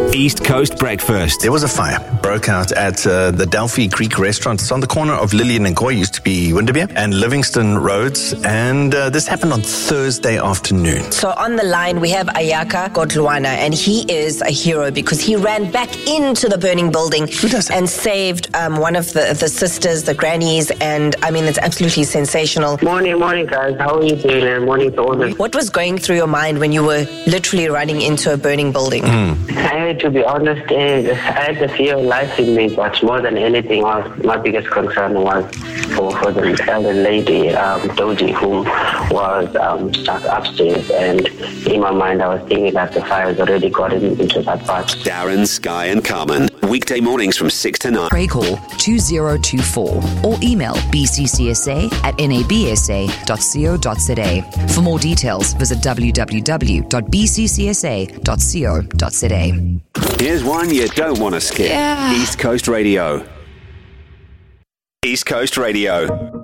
East Coast Breakfast. There was a fire broke out at the Delphi Creek restaurant. It's on the corner of Lillian and Goy, used to be Windermere, and Livingston Roads. And this happened on Thursday afternoon. So on the line, we have Ayaka Godluana, and he is a hero because he ran back into the burning building and saved one of the sisters, the grannies, and I mean, it's absolutely sensational. Morning, guys. How are you doing? And morning to all of you. What was going through your mind when you were literally running into a burning building? To be honest, I had the fear of life in me, but more than anything, my biggest concern was for the elder lady, Doji, who was stuck upstairs. And in my mind, I was thinking that the fire has already gotten into that part. Darren, Sky and Carmen. Weekday mornings from 6 to 9. Pray call 2024 or email bccsa@nabsa.co.za. For more details, visit www.bccsa.co.za. Here's one you don't want to skip. Yeah. East Coast Radio. East Coast Radio.